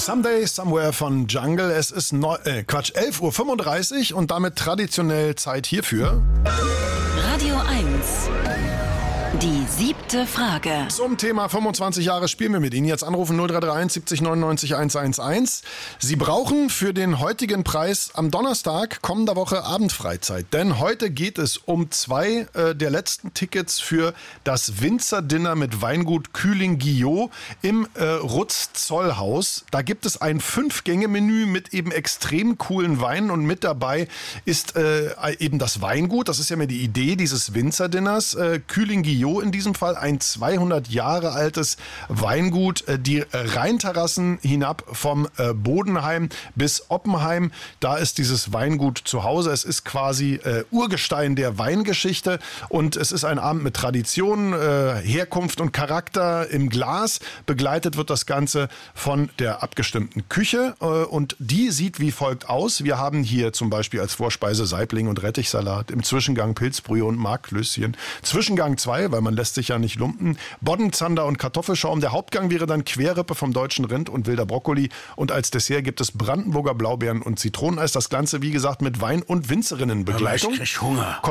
Someday, Somewhere von Jungle. Es ist 11.35 Uhr und damit traditionell Zeit hierfür. Radio 1. Die 7. Frage. Zum Thema 25 Jahre spielen wir mit Ihnen. Jetzt anrufen 0331 70 99 111. Sie brauchen für den heutigen Preis am Donnerstag kommender Woche Abendfreizeit. Denn heute geht es um 2 der letzten Tickets für das Winzerdinner mit Weingut Kühling-Guillot im Rutz-Zollhaus. Da gibt es ein 5-Gänge-Menü mit eben extrem coolen Weinen und mit dabei ist eben das Weingut. Das ist ja mir die Idee dieses Winzerdinners. Kühling-Guillot in diesem Fall, ein 200 Jahre altes Weingut, die Rheinterrassen hinab vom Bodenheim bis Oppenheim. Da ist dieses Weingut zu Hause. Es ist quasi Urgestein der Weingeschichte und es ist ein Abend mit Tradition, Herkunft und Charakter im Glas. Begleitet wird das Ganze von der abgestimmten Küche und die sieht wie folgt aus. Wir haben hier zum Beispiel als Vorspeise Saibling und Rettichsalat, im Zwischengang Pilzbrühe und Markklößchen. Zwischengang 2, weil man lässt sich ja nicht lumpen. Boddenzander und Kartoffelschaum. Der Hauptgang wäre dann Querrippe vom deutschen Rind und wilder Brokkoli. Und als Dessert gibt es Brandenburger Blaubeeren und Zitroneneis. Das Ganze, wie gesagt, mit Wein- und Winzerinnenbegleitung. Ich krieg Hunger.